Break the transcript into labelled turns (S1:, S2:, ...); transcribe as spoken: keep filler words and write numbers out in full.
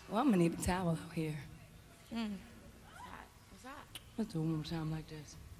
S1: Well, I'm gonna need a towel out here.
S2: Mm. What's hot? What's hot?
S1: Let's do it one more time like this.